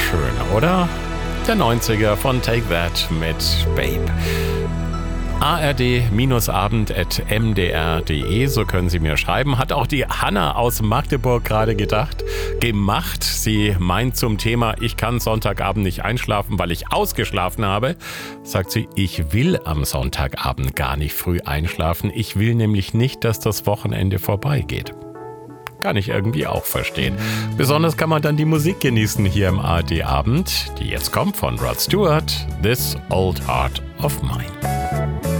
schön, oder? Der 90er von Take That mit Babe. ard-abend@mdr.de, so können Sie mir schreiben. Hat auch die Hanna aus Magdeburg gerade gemacht. Sie meint zum Thema, ich kann Sonntagabend nicht einschlafen, weil ich ausgeschlafen habe. Sagt sie, ich will am Sonntagabend gar nicht früh einschlafen. Ich will nämlich nicht, dass das Wochenende vorbeigeht. Kann ich irgendwie auch verstehen. Besonders kann man dann die Musik genießen hier im ARD-Abend, die jetzt kommt von Rod Stewart, This Old Heart of Mine.